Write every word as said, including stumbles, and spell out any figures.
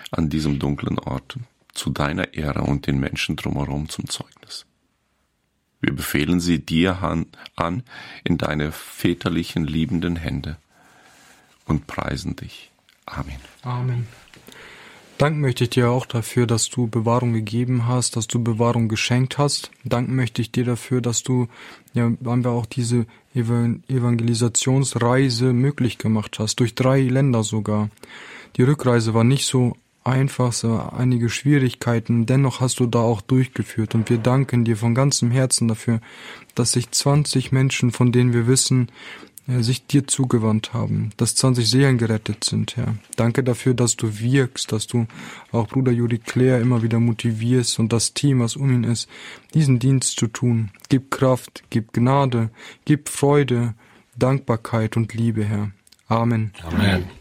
an diesem dunklen Ort zu deiner Ehre und den Menschen drumherum zum Zeugnis. Wir befehlen sie dir an in deine väterlichen, liebenden Hände und preisen dich. Amen. Amen. Danken möchte ich dir auch dafür, dass du Bewahrung gegeben hast, dass du Bewahrung geschenkt hast. Danken möchte ich dir dafür, dass du, ja, haben wir auch diese Evangelisationsreise möglich gemacht hast, durch drei Länder sogar. Die Rückreise war nicht so einfach, so einige Schwierigkeiten, dennoch hast du da auch durchgeführt und wir danken dir von ganzem Herzen dafür, dass sich zwanzig Menschen, von denen wir wissen, sich dir zugewandt haben, dass zwanzig Seelen gerettet sind, Herr. Danke dafür, dass du wirkst, dass du auch Bruder Juri Claire immer wieder motivierst und das Team, was um ihn ist, diesen Dienst zu tun. Gib Kraft, gib Gnade, gib Freude, Dankbarkeit und Liebe, Herr. Amen. Amen.